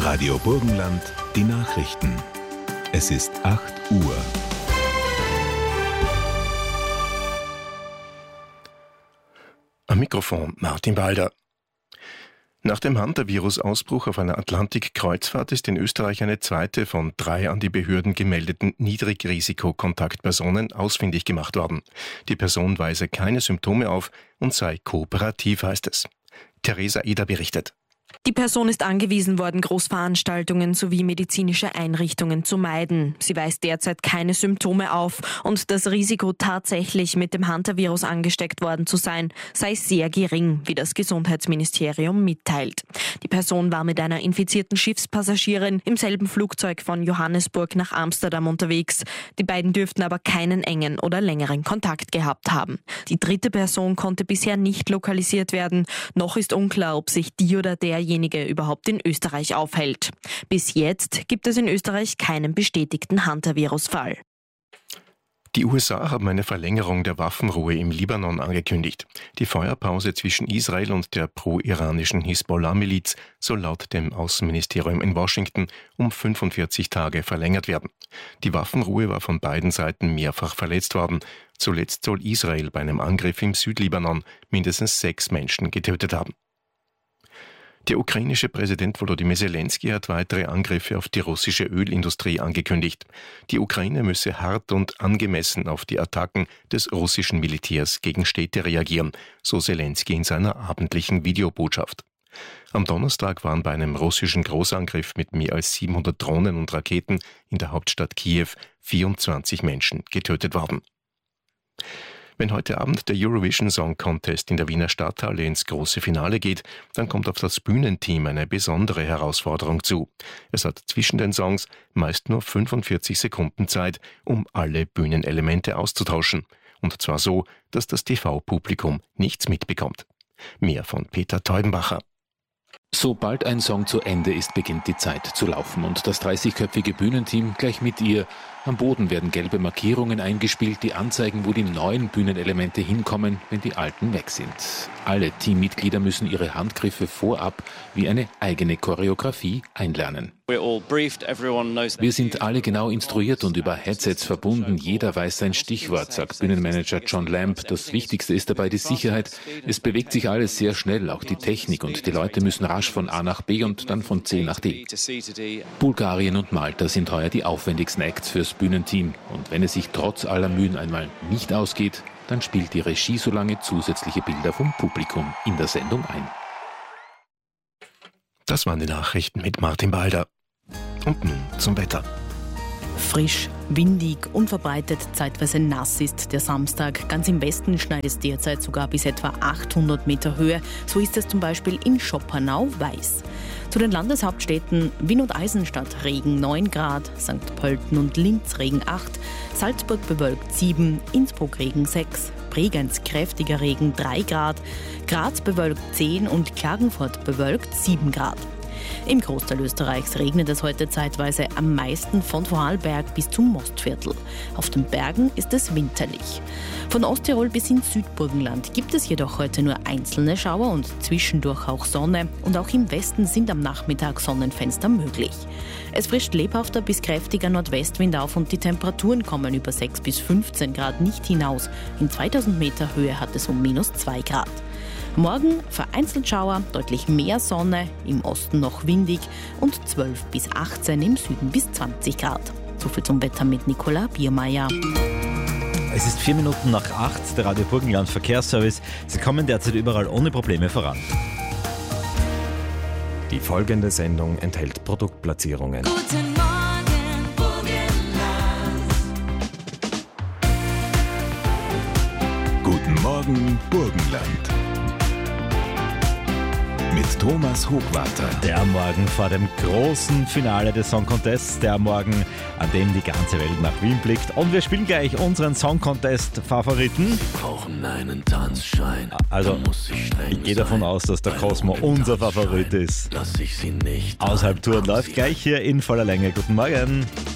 Radio Burgenland, die Nachrichten. Es ist 8 Uhr. Am Mikrofon Martin Balder. Nach dem Hantavirus-Ausbruch auf einer Atlantik-Kreuzfahrt ist in Österreich eine zweite von 3 an die Behörden gemeldeten Niedrigrisiko-Kontaktpersonen ausfindig gemacht worden. Die Person weise keine Symptome auf und sei kooperativ, heißt es. Theresa Eder berichtet. Die Person ist angewiesen worden, Großveranstaltungen sowie medizinische Einrichtungen zu meiden. Sie weist derzeit keine Symptome auf und das Risiko, tatsächlich mit dem Hantavirus angesteckt worden zu sein, sei sehr gering, wie das Gesundheitsministerium mitteilt. Die Person war mit einer infizierten Schiffspassagierin im selben Flugzeug von Johannesburg nach Amsterdam unterwegs. Die beiden dürften aber keinen engen oder längeren Kontakt gehabt haben. Die dritte Person konnte bisher nicht lokalisiert werden. Noch ist unklar, ob sich die oder derjenige überhaupt in Österreich aufhält. Bis jetzt gibt es in Österreich keinen bestätigten Hantavirus-Fall. Die USA haben eine Verlängerung der Waffenruhe im Libanon angekündigt. Die Feuerpause zwischen Israel und der pro-iranischen Hisbollah-Miliz soll laut dem Außenministerium in Washington um 45 Tage verlängert werden. Die Waffenruhe war von beiden Seiten mehrfach verletzt worden. Zuletzt soll Israel bei einem Angriff im Südlibanon mindestens 6 Menschen getötet haben. Der ukrainische Präsident Volodymyr Zelensky hat weitere Angriffe auf die russische Ölindustrie angekündigt. Die Ukraine müsse hart und angemessen auf die Attacken des russischen Militärs gegen Städte reagieren, so Zelensky in seiner abendlichen Videobotschaft. Am Donnerstag waren bei einem russischen Großangriff mit mehr als 700 Drohnen und Raketen in der Hauptstadt Kiew 24 Menschen getötet worden. Wenn heute Abend der Eurovision Song Contest in der Wiener Stadthalle ins große Finale geht, dann kommt auf das Bühnenteam eine besondere Herausforderung zu. Es hat zwischen den Songs meist nur 45 Sekunden Zeit, um alle Bühnenelemente auszutauschen. Und zwar so, dass das TV-Publikum nichts mitbekommt. Mehr von Peter Teubenbacher. Sobald ein Song zu Ende ist, beginnt die Zeit zu laufen und das 30-köpfige Bühnenteam gleich mit ihr. Am Boden werden gelbe Markierungen eingespielt, die anzeigen, wo die neuen Bühnenelemente hinkommen, wenn die alten weg sind. Alle Teammitglieder müssen ihre Handgriffe vorab wie eine eigene Choreografie einlernen. Wir sind alle genau instruiert und über Headsets verbunden. Jeder weiß sein Stichwort, sagt Bühnenmanager John Lamb. Das Wichtigste ist dabei die Sicherheit. Es bewegt sich alles sehr schnell, auch die Technik, und die Leute müssen rasch von A nach B und dann von C nach D. Bulgarien und Malta sind heuer die aufwendigsten Acts fürs Bühnenteam. Und wenn es sich trotz aller Mühen einmal nicht ausgeht, dann spielt die Regie so lange zusätzliche Bilder vom Publikum in der Sendung ein. Das waren die Nachrichten mit Martin Balder. Und nun zum Wetter. Frisch, windig, unverbreitet, zeitweise nass ist der Samstag. Ganz im Westen schneit es derzeit sogar bis etwa 800 Meter Höhe. So ist es zum Beispiel in Schoppernau-Weiß. Zu den Landeshauptstädten Wien und Eisenstadt Regen 9 Grad, St. Pölten und Linz Regen 8, Salzburg bewölkt 7, Innsbruck Regen 6, Bregenz kräftiger Regen 3 Grad, Graz bewölkt 10 und Klagenfurt bewölkt 7 Grad. Im Großteil Österreichs regnet es heute zeitweise am meisten von Vorarlberg bis zum Mostviertel. Auf den Bergen ist es winterlich. Von Osttirol bis ins Südburgenland gibt es jedoch heute nur einzelne Schauer und zwischendurch auch Sonne. Und auch im Westen sind am Nachmittag Sonnenfenster möglich. Es frischt lebhafter bis kräftiger Nordwestwind auf und die Temperaturen kommen über 6 bis 15 Grad nicht hinaus. In 2000 Meter Höhe hat es um -2 Grad. Morgen vereinzelt Schauer, deutlich mehr Sonne, im Osten noch windig und 12 bis 18, im Süden bis 20 Grad. Soviel zum Wetter mit Nicola Biermeier. Es ist 4 Minuten nach 8, der Radio Burgenland Verkehrsservice. Sie kommen derzeit überall ohne Probleme voran. Die folgende Sendung enthält Produktplatzierungen. Guten Morgen, Burgenland. Guten Morgen, Burgenland. Mit Thomas Hochwarter. Der Morgen vor dem großen Finale des Song Contests, der Morgen, an dem die ganze Welt nach Wien blickt. Und wir spielen gleich unseren Song Contest-Favoriten. Brauchen einen Tanzschein. Also, ich gehe davon aus, dass der Cosmo unser Favorit ist. Lass ich sie nicht. Außerhalb Tour läuft gleich hier in voller Länge. Guten Morgen.